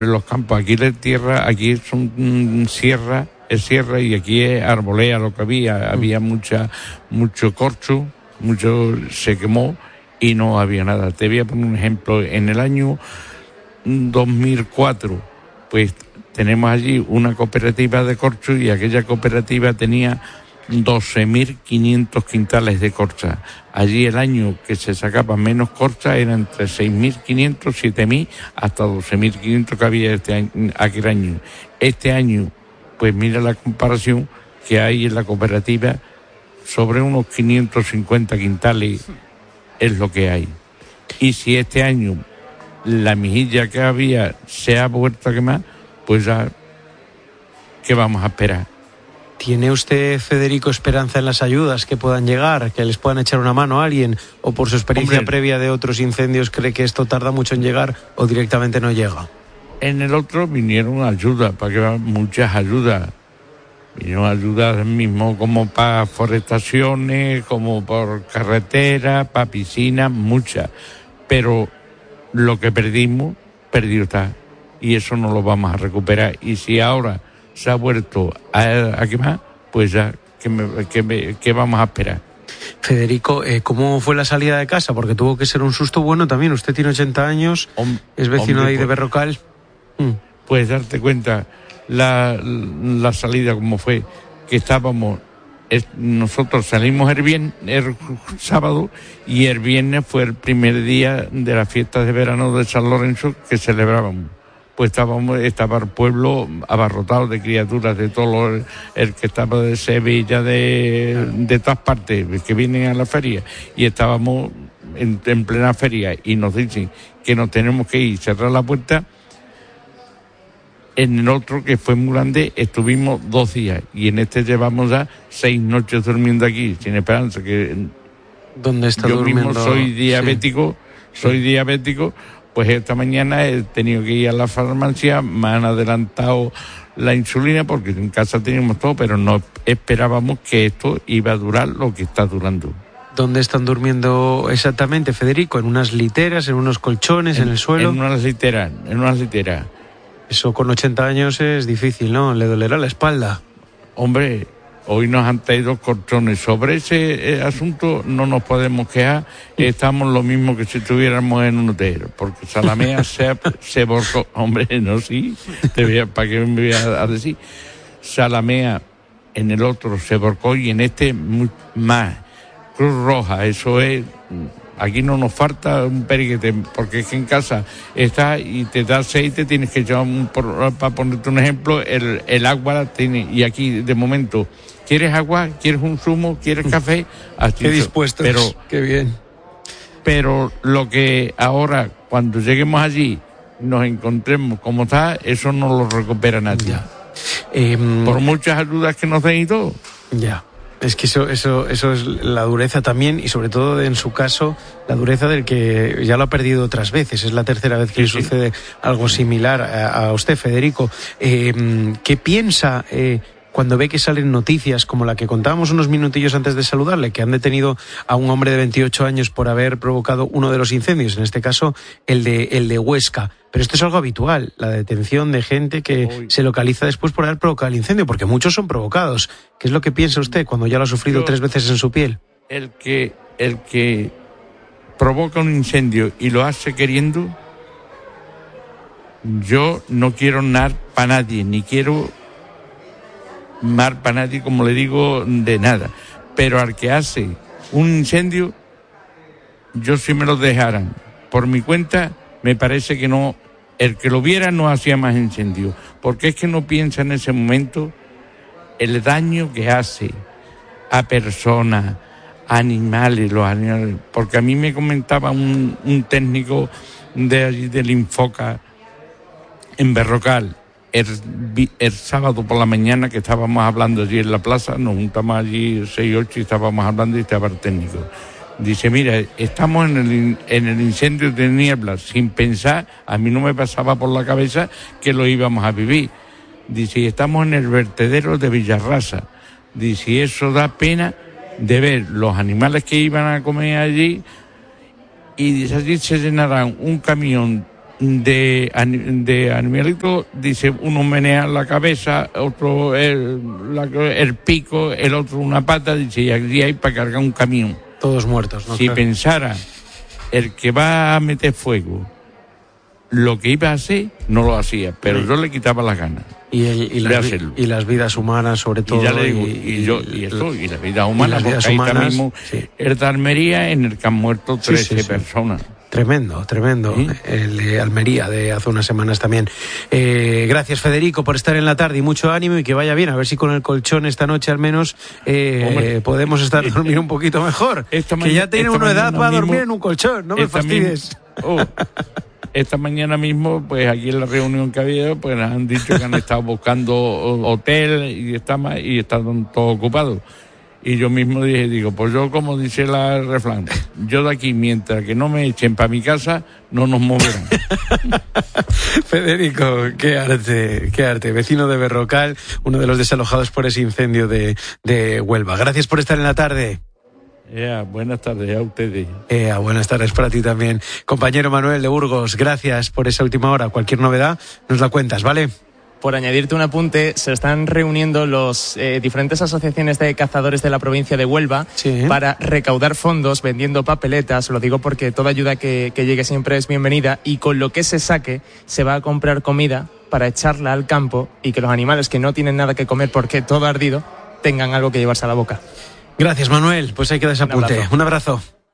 los campos, aquí de tierra, aquí son sierra, es sierra y aquí es arbolea lo que había mucho corcho, mucho se quemó y no había nada. Te voy a poner un ejemplo, en el año 2004, pues tenemos allí una cooperativa de corcho y aquella cooperativa tenía 12.500 quintales de corcha. Allí el año que se sacaba menos corcha era entre 6.500, 7.000 hasta 12.500 que había aquel año. Este año, pues mira la comparación que hay en la cooperativa, sobre unos 550 quintales es lo que hay. Y si este año la mejilla que había se ha vuelto a quemar, pues ya, ¿qué vamos a esperar? ¿Tiene usted, Federico, esperanza en las ayudas que puedan llegar, que les puedan echar una mano a alguien? ¿O por su experiencia previa de otros incendios cree que esto tarda mucho en llegar o directamente no llega? En el otro vinieron ayudas, para que vean, muchas ayudas. Vinieron ayudas mismo como para forestaciones, como por carretera, para piscinas, muchas. Pero lo que perdimos, perdido está. Y eso no lo vamos a recuperar. Y si ahora se ha vuelto a quemar, pues ya, ¿qué vamos a esperar? Federico, ¿cómo fue la salida de casa? Porque tuvo que ser un susto bueno también. Usted tiene 80 años, es vecino de ahí de Berrocal. Pues darte cuenta la salida como fue, que estábamos, nosotros salimos el sábado y el viernes fue el primer día de las fiestas de verano de San Lorenzo que celebrábamos. Pues estaba el pueblo abarrotado de criaturas de todo el que estaba de Sevilla, de todas partes, que vienen a la feria, y estábamos en plena feria y nos dicen que nos tenemos que ir, cerrar la puerta. En el otro, que fue muy grande, estuvimos 2 días y en este llevamos ya 6 noches durmiendo aquí, sin esperanza. ¿Dónde está yo durmiendo? Mismo soy diabético, pues esta mañana he tenido que ir a la farmacia, me han adelantado la insulina porque en casa teníamos todo, pero no esperábamos que esto iba a durar lo que está durando. ¿Dónde están durmiendo exactamente, Federico? ¿En unas literas, en unos colchones, en el suelo? En unas literas. Eso con 80 años es difícil, ¿no? Le dolerá la espalda. Hombre, hoy nos han traído colchones. Sobre ese asunto no nos podemos quejar. Estamos lo mismo que si estuviéramos en un hotel, porque Salamea se volcó. Hombre, no, sí. ¿Para qué me voy a decir? Salamea en el otro se volcó y en este más. Cruz Roja, eso es. Aquí no nos falta un periquete, porque es que en casa está y te da aceite, tienes que echar para ponerte un ejemplo, el agua la tiene, y aquí de momento, ¿quieres agua? ¿Quieres un zumo? ¿Quieres café? Así. Qué dispuestos, qué bien. Pero lo que ahora, cuando lleguemos allí, nos encontremos como está, eso no lo recupera nadie. Por muchas ayudas que nos den y todo. Ya. Es que eso es la dureza también, y sobre todo en su caso la dureza del que ya lo ha perdido otras veces. Es la tercera vez que le sucede algo similar a usted, Federico. ¿Qué piensa cuando ve que salen noticias como la que contábamos unos minutillos antes de saludarle, que han detenido a un hombre de 28 años por haber provocado uno de los incendios, en este caso el de Huesca? Pero esto es algo habitual, la detención de gente que se localiza después por haber provocado el incendio, porque muchos son provocados. ¿Qué es lo que piensa usted cuando ya lo ha sufrido 3 veces en su piel? El que provoca un incendio y lo hace queriendo, yo no quiero nada para nadie, ni quiero mal para nadie, como le digo, de nada. Pero al que hace un incendio, yo si me lo dejaran por mi cuenta, me parece que no, el que lo viera no hacía más incendio, porque es que no piensa en ese momento el daño que hace a personas, a animales, porque a mí me comentaba un técnico de allí del Infoca en Berrocal, el sábado por la mañana, que estábamos hablando allí en la plaza, nos juntamos allí 6, 8 y estábamos hablando y estaba el técnico. Dice, mira, estamos en el incendio de Niebla, sin pensar, a mí no me pasaba por la cabeza que lo íbamos a vivir. Dice, estamos en el vertedero de Villarrasa. Dice, eso da pena de ver los animales que iban a comer allí, y dice, allí se llenarán un camión de animalito, dice, uno menea la cabeza, otro el pico, el otro una pata, dice, y aquí hay para cargar un camión. Todos muertos, ¿no? Si pensara el que va a meter fuego lo que iba a hacer, no lo hacía, pero yo le quitaba las ganas. Y las vidas humanas, sobre todo. Y ya le digo, y las vidas humanas, porque ahí está mismo el de Almería, en el que han muerto 13 personas. Tremendo. ¿Sí? El de Almería de hace unas semanas también. Gracias, Federico, por estar en la tarde y mucho ánimo y que vaya bien. A ver si con el colchón esta noche al menos podemos dormir un poquito mejor. Que ya tiene una edad para dormir en un colchón, no me fastidies. Esta mañana mismo, pues aquí en la reunión que había, pues han dicho que han estado buscando hotel y están todos ocupados. Y yo mismo digo, pues yo, como dice el refrán, yo de aquí, mientras que no me echen para mi casa, no nos moverán. Federico, qué arte. Vecino de Berrocal, uno de los desalojados por ese incendio de Huelva. Gracias por estar en la tarde. Buenas tardes a ustedes. Buenas tardes para ti también. Compañero Manuel de Burgos, gracias por esa última hora. Cualquier novedad nos la cuentas, ¿vale? Por añadirte un apunte, se están reuniendo los diferentes asociaciones de cazadores de la provincia de Huelva para recaudar fondos vendiendo papeletas. Lo digo porque toda ayuda que llegue siempre es bienvenida, y con lo que se saque se va a comprar comida para echarla al campo y que los animales que no tienen nada que comer porque todo ha ardido tengan algo que llevarse a la boca. Gracias, Manuel. Pues ahí queda ese apunte. Un abrazo.